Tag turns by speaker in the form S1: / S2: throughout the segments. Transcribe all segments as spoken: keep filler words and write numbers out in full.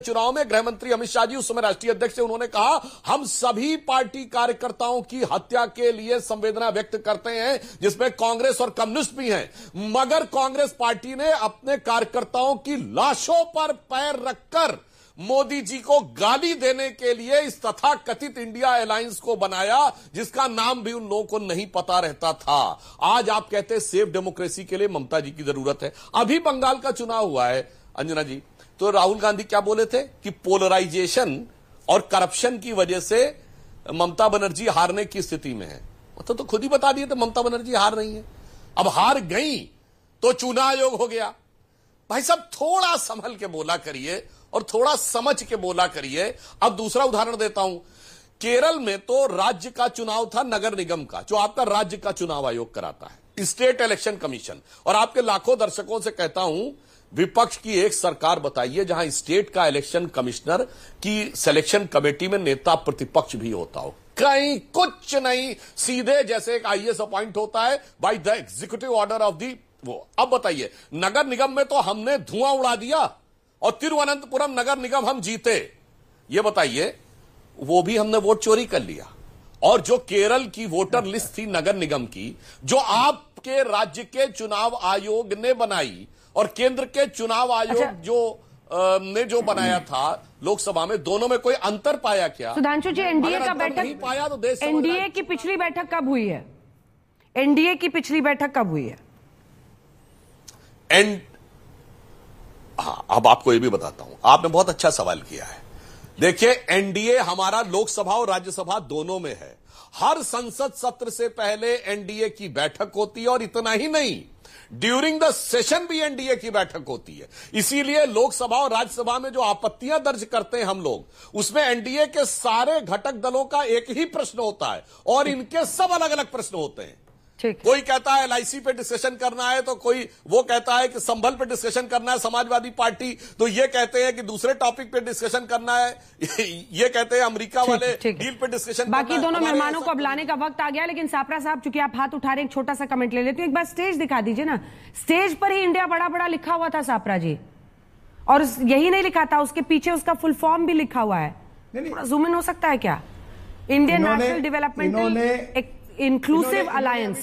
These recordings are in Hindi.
S1: चुनाव में गृह मंत्री अमित शाह जी उस समय राष्ट्रीय अध्यक्ष थे, उन्होंने कहा हम सभी पार्टी कार्यकर्ताओं की हत्या के लिए संवेदना व्यक्त करते हैं, जिसमें कांग्रेस और कम्युनिस्ट भी हैं, मगर कांग्रेस पार्टी ने अपने कार्यकर्ताओं की लाशों पर पैर रखकर मोदी जी को गाली देने के लिए इस तथाकथित इंडिया अलायंस को बनाया, जिसका नाम भी उन लोगों को नहीं पता रहता था। आज आप कहते हैं सेफ डेमोक्रेसी के लिए ममता जी की जरूरत है। अभी बंगाल का चुनाव हुआ है अंजना जी, तो राहुल गांधी क्या बोले थे कि पोलराइजेशन और करप्शन की वजह से ममता बनर्जी हारने की स्थिति में है। मतलब तो खुद ही बता दिए थे ममता बनर्जी हार रही है। अब हार गई तो चुनाव आयोग हो गया। भाई साहब थोड़ा संभल के बोला करिए और थोड़ा समझ के बोला करिए। अब दूसरा उदाहरण देता हूं, केरल में तो राज्य का चुनाव था नगर निगम का, जो आपका राज्य का चुनाव आयोग कराता है, स्टेट इलेक्शन कमीशन। और आपके लाखों दर्शकों से कहता हूं, विपक्ष की एक सरकार बताइए जहां स्टेट का इलेक्शन कमिश्नर की सिलेक्शन कमेटी में नेता प्रतिपक्ष भी होता हो। कहीं कुछ नहीं, सीधे जैसे एक आईएएस अपॉइंट होता है by the executive order of the वो। अब बताइए, नगर निगम में तो हमने धुआं उड़ा दिया और तिरुवनंतपुरम नगर निगम हम जीते। ये बताइए, वो भी हमने वोट चोरी कर लिया। और जो केरल की वोटर लिस्ट थी नगर निगम की, जो आपके राज्य के चुनाव आयोग ने बनाई और केंद्र के चुनाव आयोग अच्छा। जो आ, ने जो बनाया था लोकसभा में, दोनों में कोई अंतर पाया क्या?
S2: सुधांशु जी, एनडीए का बैठक
S1: पाया तो देश
S2: एनडीए की पिछली बैठक कब हुई है? एनडीए की पिछली बैठक कब हुई है?
S1: एंड हाँ, अब आपको ये भी बताता हूं, आपने बहुत अच्छा सवाल किया है। देखिए, एनडीए हमारा लोकसभा और राज्यसभा दोनों में है। हर संसद सत्र से पहले एनडीए की बैठक होती है और इतना ही नहीं, ड्यूरिंग द सेशन भी एनडीए की बैठक होती है। इसीलिए लोकसभा और राज्यसभा में जो आपत्तियां दर्ज करते हैं हम लोग, उसमें एनडीए के सारे घटक दलों का एक ही प्रश्न होता है और इनके सब अलग अलग प्रश्न होते हैं। कोई कहता है एलआईसी पे डिस्कशन करना है, तो कोई वो कहता है कि संभल पे डिस्कशन करना है समाजवादी पार्टी, तो ये कहते हैं कि दूसरे टॉपिक पे डिस्कशन करना है, ये कहते हैं अमेरिका वाले डील पे डिस्कशन।
S2: बाकी दोनों मेहमानों को अब लाने का वक्त आ गया, लेकिन सापरा साहब चूंकि आप हाथ उठा रहे हैं, एक छोटा सा कमेंट ले लेती हूँ। एक बार स्टेज दिखा दीजिए ना, स्टेज पर ही इंडिया बड़ा बड़ा लिखा हुआ था सापरा जी, और यही नहीं लिखा था, उसके पीछे उसका फुल फॉर्म भी लिखा हुआ है। थोड़ा जूम इन हो सकता है क्या? Indian national developmental inclusive alliance.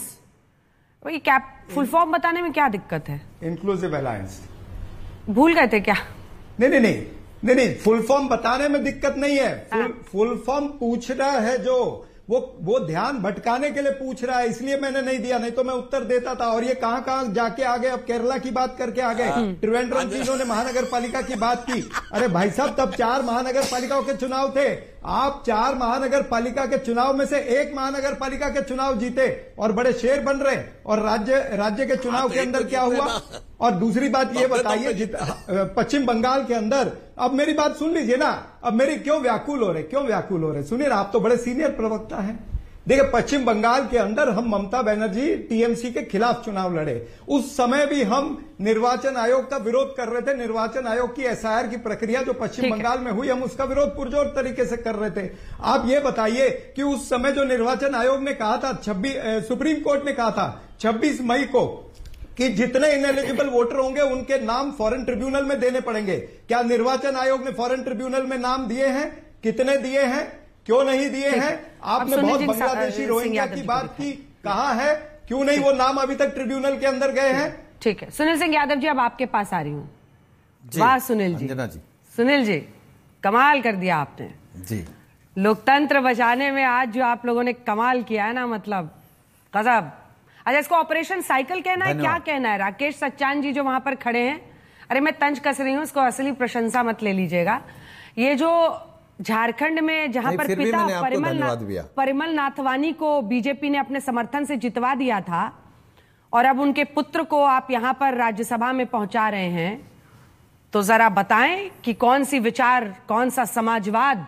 S2: वही क्या फुल फॉर्म बताने में क्या दिक्कत है?
S3: इंक्लूसिव अलायंस
S2: भूल गए थे क्या?
S3: नहीं नहीं नहीं नहीं नहीं फुल फॉर्म बताने में दिक्कत नहीं है। फुल फुल फॉर्म पूछ रहा है, जो वो वो ध्यान भटकाने के लिए पूछ रहा है, इसलिए मैंने नहीं दिया, नहीं तो मैं उत्तर देता था। और ये कहां कहां जाके आ गए, अब केरला की बात करके आ गए, त्रिवेंद्रम जी इन्होंने महानगर पालिका की बात की। अरे भाई साहब, तब चार महानगर पालिकाओं के चुनाव थे, आप चार महानगर पालिका के चुनाव में से एक महानगर पालिका के चुनाव जीते और बड़े शेर बन रहे। और राज्य राज्य के चुनाव के अंदर क्या हुआ? और दूसरी बात ये बताइए, पश्चिम बंगाल के अंदर, अब मेरी बात सुन लीजिए ना, अब मेरी क्यों व्याकुल हो रहे क्यों व्याकुल हो रहे सुनिए ना, आप तो बड़े सीनियर प्रवक्ता हैं। देखिए, पश्चिम बंगाल के अंदर हम ममता बनर्जी टीएमसी के खिलाफ चुनाव लड़े, उस समय भी हम निर्वाचन आयोग का विरोध कर रहे थे। निर्वाचन आयोग की एसआईआर की प्रक्रिया जो पश्चिम बंगाल में हुई, हम उसका विरोध पुरजोर तरीके से कर रहे थे। आप ये बताइए कि उस समय जो निर्वाचन आयोग ने कहा था, छब्बीस सुप्रीम कोर्ट ने कहा था छब्बीस मई को कि जितने इनएलिजिबल वोटर होंगे उनके नाम फॉरेन ट्रिब्यूनल में देने पड़ेंगे। क्या निर्वाचन आयोग ने फॉरेन ट्रिब्यूनल में नाम दिए हैं? कितने दिए हैं? क्यों नहीं दिए हैं? आपने बहुत बांग्लादेशी रोहिंग्या की बात की, कहा है, क्यों नहीं वो नाम अभी तक ट्रिब्यूनल के अंदर गए हैं?
S2: ठीक है, सुनील सिंह यादव जी, अब आपके पास आ रही हूँ। वाह सुनील जी, जी सुनील जी, कमाल कर दिया आपने जी। लोकतंत्र बचाने में आज जो आप लोगों ने कमाल किया है ना, मतलब गजब। अच्छा, इसको ऑपरेशन साइकिल कहना है, क्या कहना है? राकेश सच्चान जी जो वहां पर खड़े हैं, अरे मैं तंज कस रही हूँ, इसको असली प्रशंसा मत ले लीजिएगा। ये जो झारखंड में जहां पर पिता परिमल ना, परिमल नाथवानी को बीजेपी ने अपने समर्थन से जितवा दिया था, और अब उनके पुत्र को आप यहां पर राज्यसभा में पहुंचा रहे हैं, तो जरा बताएं कि कौन सी विचार, कौन सा समाजवाद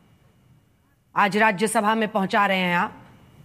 S2: आज राज्यसभा में पहुंचा रहे हैं आप?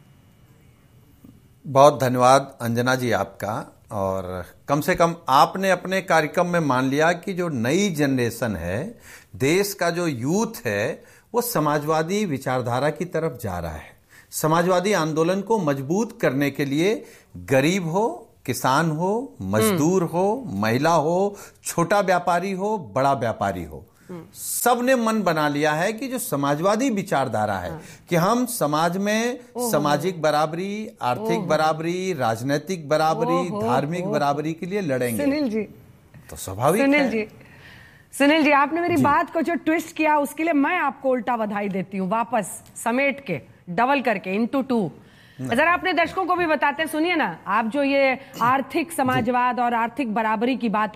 S4: बहुत धन्यवाद अंजना जी आपका। और कम से कम आपने अपने कार्यक्रम में मान लिया कि जो नई जनरेशन है, देश का जो यूथ है, वो समाजवादी विचारधारा की तरफ जा रहा है। समाजवादी आंदोलन को मजबूत करने के लिए गरीब हो, किसान हो, मजदूर हो, महिला हो, छोटा व्यापारी हो, बड़ा व्यापारी हो, सबने मन बना लिया है कि जो समाजवादी विचारधारा है कि हम समाज में सामाजिक बराबरी, आर्थिक बराबरी, राजनीतिक बराबरी, धार्मिक बराबरी के लिए लड़ेंगे।
S2: सुनील जी
S4: तो स्वाभाविक
S2: सुनील
S4: है।
S2: जी सुनील जी आपने मेरी बात को जो ट्विस्ट किया उसके लिए मैं आपको उल्टा बधाई देती हूँ, वापस समेट के डबल करके इंटू टू। जरा अपने दर्शकों को भी बताते हैं, सुनिए ना, आप जो ये आर्थिक समाजवाद और आर्थिक बराबरी की बात